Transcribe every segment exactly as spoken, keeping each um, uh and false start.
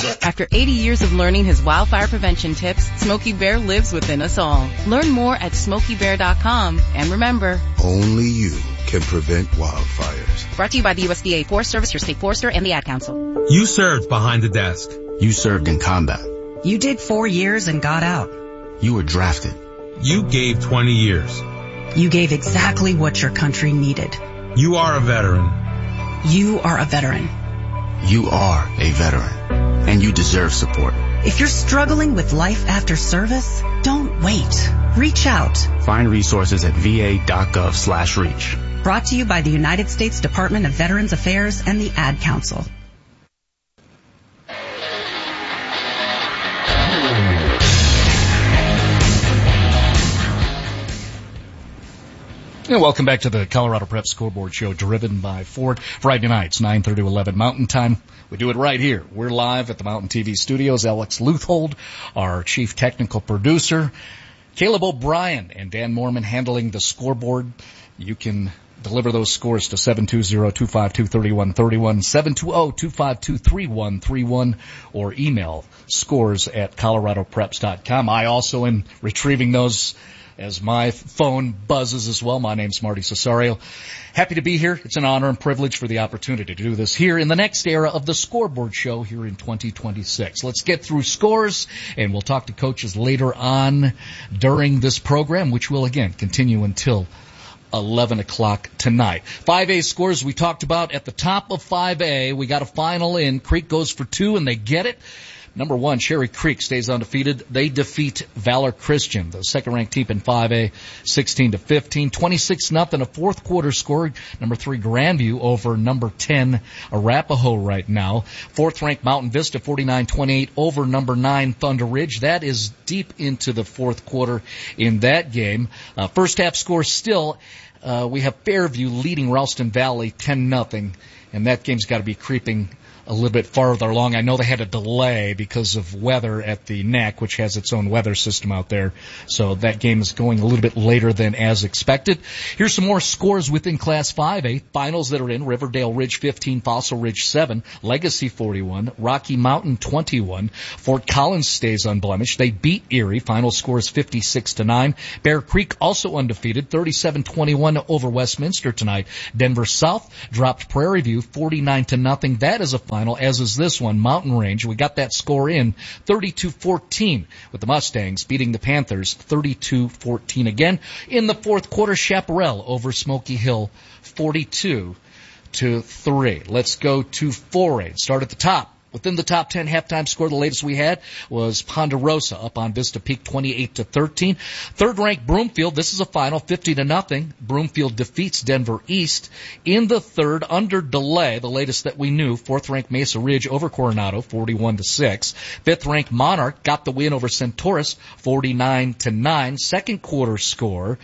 After eighty years of learning his wildfire prevention tips, Smokey Bear lives within us all. Learn more at smokey bear dot com. And remember, only you can prevent wildfires. Brought to you by the U S D A Forest Service, your state forester, and the Ad Council. You served behind the desk. You served in combat. You did four years and got out. You were drafted. You gave twenty years. You gave exactly what your country needed. You are a veteran. You are a veteran. You are a veteran, and you deserve support. If you're struggling with life after service, don't wait. Reach out. Find resources at va.gov slash reach. Brought to you by the United States Department of Veterans Affairs and the Ad Council. And welcome back to the Colorado Prep Scoreboard Show, driven by Ford. Friday nights, nine thirty to eleven Mountain Time. We do it right here. We're live at the Mountain T V studios. Alex Leuthold, our chief technical producer. Caleb O'Brien and Dan Mormon handling the scoreboard. You can deliver those scores to seven two zero, two five two, three one three one, seven two zero, two five two, three one three one, or email scores at colorado preps dot com. I also am retrieving those as my phone buzzes as well. My name's Marty Cesario. Happy to be here. It's an honor and privilege for the opportunity to do this here in the next era of the Scoreboard Show here in twenty twenty-six. Let's get through scores, and we'll talk to coaches later on during this program, which will, again, continue until eleven o'clock tonight. five A scores we talked about at the top of five A. We got a final in. Creek goes for two, and they get it. Number one, Cherry Creek stays undefeated. They defeat Valor Christian, the second-ranked team in five A, sixteen to fifteen. twenty-six nothing, a fourth quarter score. Number three, Grandview over number ten, Arapahoe right now. Fourth-ranked Mountain Vista, forty-nine twenty-eight over number nine, Thunder Ridge. That is deep into the fourth quarter in that game. Uh, first half score still, uh, we have Fairview leading Ralston Valley ten nothing, and that game's got to be creeping a little bit farther along. I know they had a delay because of weather at the N E C, which has its own weather system out there. So that game is going a little bit later than as expected. Here's some more scores within Class five A. Finals that are in: Riverdale Ridge fifteen, Fossil Ridge seven, Legacy forty-one, Rocky Mountain twenty-one. Fort Collins stays unblemished. They beat Erie. Final score is fifty-six to nine. Bear Creek also undefeated, thirty-seven twenty-one over Westminster tonight. Denver South dropped Prairie View forty-nine to nothing. That is a final, as is this one. Mountain Range, we got that score in thirty-two fourteen with the Mustangs beating the Panthers thirty-two fourteen again. In the fourth quarter, Chaparral over Smoky Hill forty-two to three. Let's go to four A. Start at the top. Within the top ten halftime score, the latest we had was Ponderosa up on Vista Peak twenty-eight to thirteen. Third-ranked Broomfield, this is a final, fifty to nothing. Broomfield defeats Denver East. In the third, under delay, the latest that we knew, fourth-ranked Mesa Ridge over Coronado, forty-one to six. Fifth-ranked Monarch got the win over Centaurus, forty-nine to nine. Second quarter score,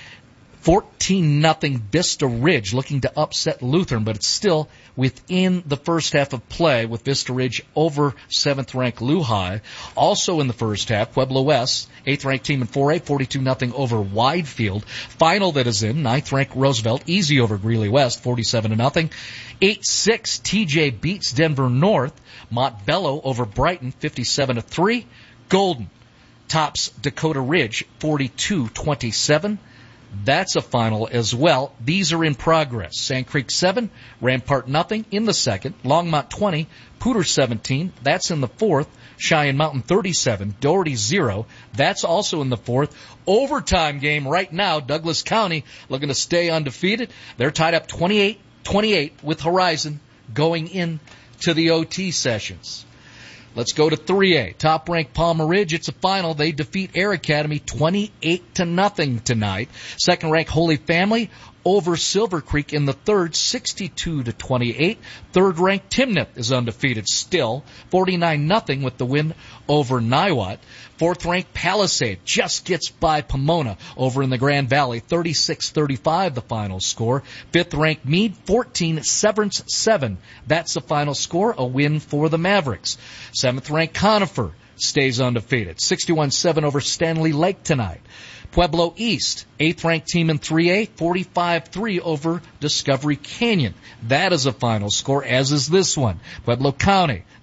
fourteen nothing Vista Ridge, looking to upset Lutheran, but it's still within the first half of play with Vista Ridge over seventh-ranked Lehigh. Also in the first half, Pueblo West, eighth-ranked team in four A, forty-two nothing over Widefield. Final that is in, ninth-ranked Roosevelt, easy over Greeley West, forty-seven to nothing. eight six, T J beats Denver North. Montbello over Brighton, fifty-seven to three. Golden tops Dakota Ridge, forty-two twenty-seven. That's a final as well. These are in progress. Sand Creek seven, Rampart nothing in the second. Longmont twenty, Pooter seventeen. That's in the fourth. Cheyenne Mountain thirty-seven, Doherty zero. That's also in the fourth. Overtime game right now. Douglas County looking to stay undefeated. They're tied up twenty-eight twenty-eight with Horizon going into the O T sessions. Let's go to three A. Top-ranked Palmer Ridge. It's a final. They defeat Air Academy twenty-eight to nothing tonight. Second-ranked Holy Family over Silver Creek in the third, sixty-two to twenty-eight. Third-ranked Timnath is undefeated still, forty-nine nothing with the win over Niwot. Fourth-ranked Palisade just gets by Pomona over in the Grand Valley, thirty-six thirty-five the final score. Fifth-ranked Meade, fourteen, Severance seven. That's the final score, a win for the Mavericks. Seventh-ranked Conifer stays undefeated, sixty-one seven over Stanley Lake tonight. Pueblo East, eighth-ranked team in three A, forty-five three over Discovery Canyon. That is a final score, as is this one. Pueblo County,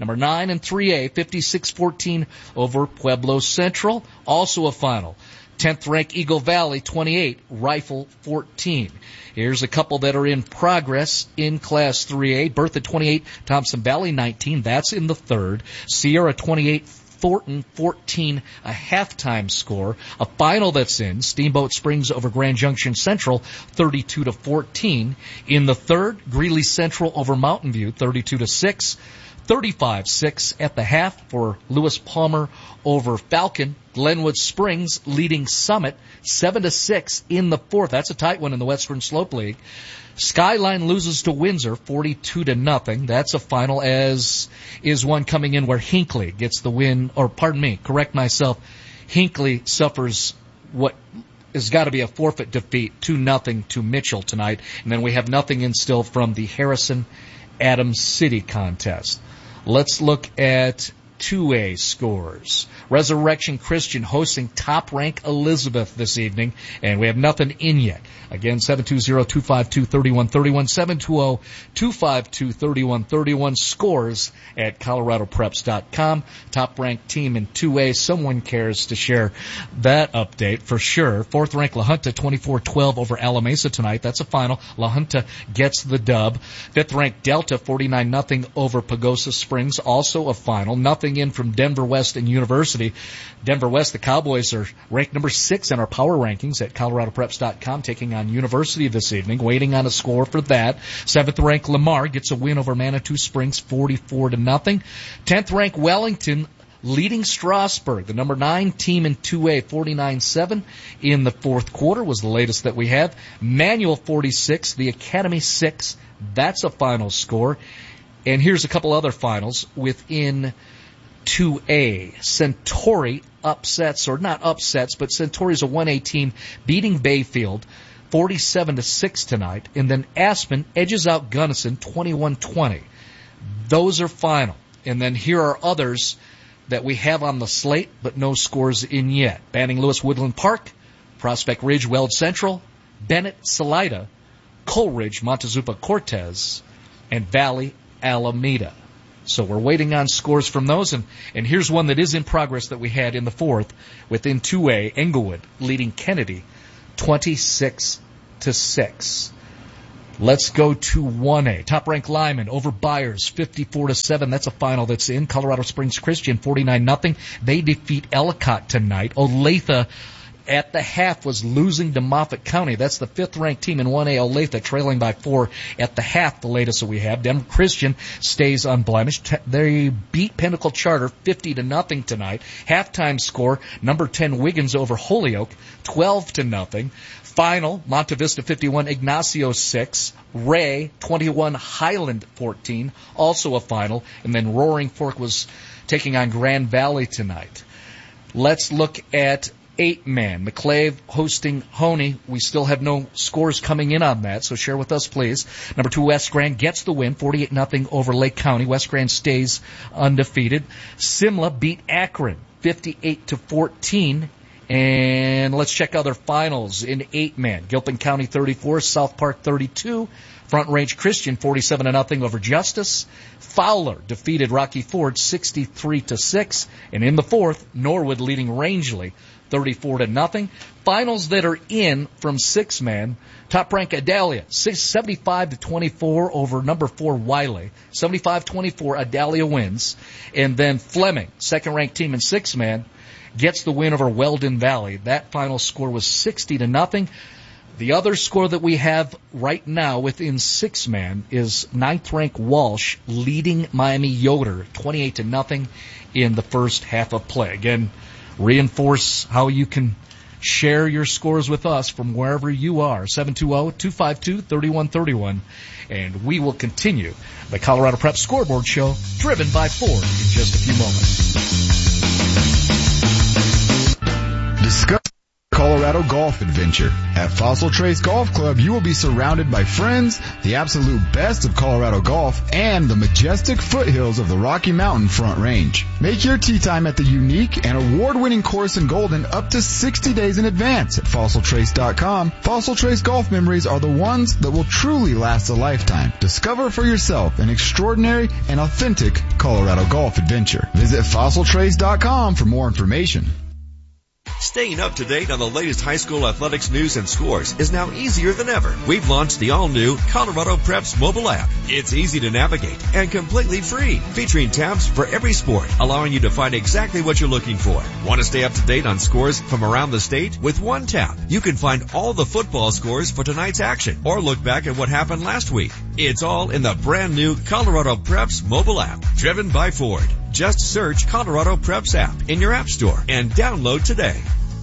Number nine and three A, fifty-six fourteen over Pueblo Central. Also a final. tenth ranked Eagle Valley, twenty-eight, Rifle fourteen. Here's a couple that are in progress in Class three A. Bertha twenty-eight, Thompson Valley nineteen. That's in the third. Sierra twenty-eight, Thornton fourteen, a halftime score. A final that's in, Steamboat Springs over Grand Junction Central, thirty-two to fourteen. In the third, Greeley Central over Mountain View, thirty-two to six. thirty-five six at the half for Lewis Palmer over Falcon. Glenwood Springs leading Summit seven to six in the fourth. That's a tight one in the Western Slope League. Skyline loses to Windsor forty-two to nothing. That's a final, as is one coming in where Hinckley gets the win, or pardon me, correct myself. Hinckley suffers what has got to be a forfeit defeat, two nothing to Mitchell tonight. And then we have nothing in still from the Harrison Adams City contest. Let's look at two A scores. Resurrection Christian hosting top-ranked Elizabeth this evening, and we have nothing in yet. Again, seven two zero, two five two, three one three one, seven two zero, two five two, three one three one. Scores at colorado preps dot com. Top-ranked team in two A. Someone cares to share that update for sure. Fourth-ranked La Junta, twenty-four twelve over Alamesa tonight. That's a final. La Junta gets the dub. Fifth-ranked Delta, forty-nine nothing over Pagosa Springs. Also a final. Nothing in from Denver West and University. Denver West, the Cowboys, are ranked number six in our power rankings at colorado preps dot com, taking on University this evening, waiting on a score for that. Seventh ranked Lamar gets a win over Manitou Springs, forty-four to nothing. Tenth ranked Wellington leading Strasburg, the number nine team in two A, forty-nine seven in the fourth quarter was the latest that we have. Manual forty-six, the Academy six. That's a final score. And here's a couple other finals within two A. Centauri upsets, or not upsets, but Centauri's a one A team beating Bayfield forty-seven to six tonight. And then Aspen edges out Gunnison twenty-one twenty. Those are final. And then here are others that we have on the slate, but no scores in yet. Banning Lewis Woodland Park, Prospect Ridge Weld Central, Bennett Salida, Coleridge Montezuma Cortez, and Valley Alameda. So we're waiting on scores from those, and, and here's one that is in progress that we had in the fourth within two A. Englewood leading Kennedy twenty-six to six. Let's go to one A. Top-ranked Lyman over Byers fifty-four to seven. That's a final that's in. Colorado Springs Christian forty-nine nothing. They defeat Ellicott tonight. Olathe at the half was losing to Moffat County. That's the fifth-ranked team in one A. Olathe trailing by four at the half, the latest that we have. Denver Christian stays unblemished. They beat Pinnacle Charter fifty to nothing tonight. Halftime score, number ten Wiggins over Holyoke, twelve to nothing. Final, Monte Vista fifty-one, Ignacio six, Ray twenty-one, Highland fourteen, also a final. And then Roaring Fork was taking on Grand Valley tonight. Let's look at eight-man. McClave hosting Honey. We still have no scores coming in on that, so share with us, please. Number two, West Grand gets the win, forty-eight nothing over Lake County. West Grand stays undefeated. Simla beat Akron, fifty-eight to fourteen. And let's check other finals in eight-man. Gilpin County thirty-four, South Park thirty-two. Front Range Christian forty-seven to nothing over Justice. Fowler defeated Rocky Ford sixty-three to six. And in the fourth, Norwood leading Rangeley thirty-four to nothing. Finals that are in from six-man. Top-ranked Adalia, seventy-five to twenty-four over number four Wiley. seventy-five twenty-four, Adalia wins. And then Fleming, second-ranked team in six-man, gets the win over Weldon Valley. That final score was sixty to nothing. The other score that we have right now within six-man is ninth-ranked Walsh leading Miami Yoder twenty-eight to nothing in the first half of play. Again, reinforce how you can share your scores with us from wherever you are. seven two zero, two five two, three one three one. And we will continue the Colorado Prep Scoreboard Show, driven by Ford, in just a few moments. Discuss Colorado Golf Adventure. At Fossil Trace Golf Club, you will be surrounded by friends, the absolute best of Colorado golf, and the majestic foothills of the Rocky Mountain Front Range. Make your tee time at the unique and award-winning course in Golden up to sixty days in advance at fossil trace dot com. Fossil Trace golf memories are the ones that will truly last a lifetime. Discover for yourself an extraordinary and authentic Colorado golf adventure. Visit fossil trace dot com for more information. Staying up to date on the latest high school athletics news and scores is now easier than ever. We've launched the all-new Colorado Preps mobile app. It's easy to navigate and completely free, featuring tabs for every sport, allowing you to find exactly what you're looking for. Want to stay up to date on scores from around the state? With one tap, you can find all the football scores for tonight's action or look back at what happened last week. It's all in the brand new Colorado Preps mobile app, driven by Ford. Just search Colorado Preps app in your app store and download today.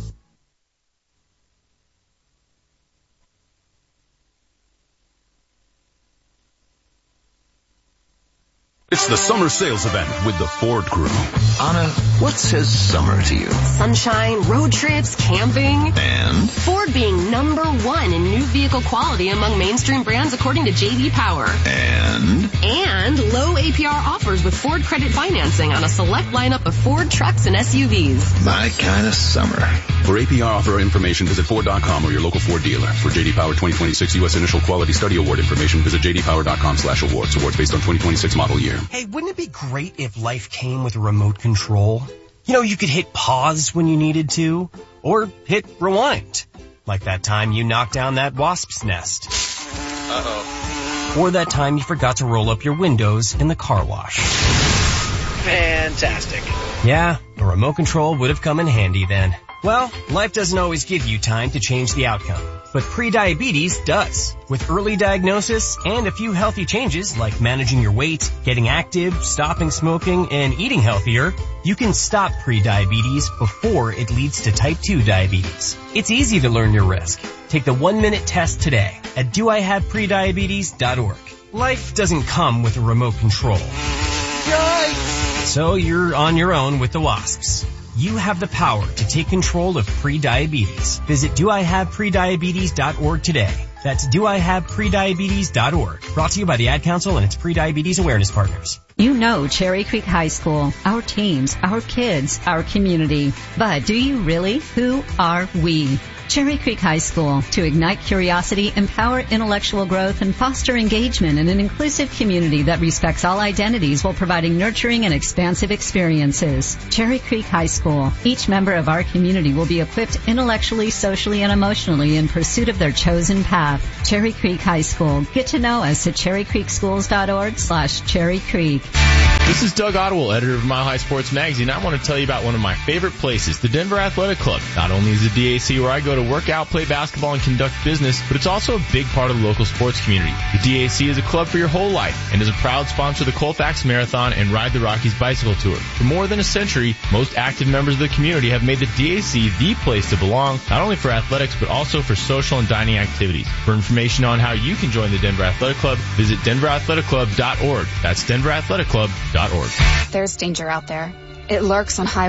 It's the summer sales event with the Ford crew. Anna, what says summer to you? Sunshine, road trips, camping. And? Ford being number one in new vehicle quality among mainstream brands according to J D Power. And? And low A P R offers with Ford credit financing on a select lineup of Ford trucks and S U Vs. My kind of summer. For A P R offer information, visit Ford dot com or your local Ford dealer. For J D Power twenty twenty-six U S Initial Quality Study Award information, visit j d power dot com slash awards. Awards based on twenty twenty-six model year. Hey, wouldn't it be great if life came with a remote control? You know, you could hit pause when you needed to, or hit rewind. Like that time you knocked down that wasp's nest. Uh-oh. Or that time you forgot to roll up your windows in the car wash. Fantastic. Yeah, a remote control would have come in handy then. Well, life doesn't always give you time to change the outcome, but prediabetes does. With early diagnosis and a few healthy changes like managing your weight, getting active, stopping smoking, and eating healthier, you can stop prediabetes before it leads to type two diabetes. It's easy to learn your risk. Take the one-minute test today at do I have prediabetes dot org. Life doesn't come with a remote control. Yikes! So you're on your own with the wasps. You have the power to take control of prediabetes. Visit do I have prediabetes dot org today. That's do I have prediabetes dot org. Brought to you by the Ad Council and its Prediabetes Awareness Partners. You know Cherry Creek High School, our teams, our kids, our community. But do you really? Who are we? Cherry Creek High School, to ignite curiosity, empower intellectual growth, and foster engagement in an inclusive community that respects all identities while providing nurturing and expansive experiences. Cherry Creek High School. Each member of our community will be equipped intellectually, socially, and emotionally in pursuit of their chosen path. Cherry Creek High School. Get to know us at cherry creek schools dot org slash Cherry Creek. This is Doug Otwell, editor of Mile High Sports Magazine. I want to tell you about one of my favorite places, the Denver Athletic Club. Not only is the D A C where I go to work out, play basketball, and conduct business, but it's also a big part of the local sports community. The D A C is a club for your whole life and is a proud sponsor of the Colfax Marathon and Ride the Rockies bicycle tour. For more than a century, most active members of the community have made the D A C the place to belong, not only for athletics, but also for social and dining activities. For information on how you can join the Denver Athletic Club, visit denver athletic club dot org. That's denver athletic club dot org. There's danger out there. It lurks on highways.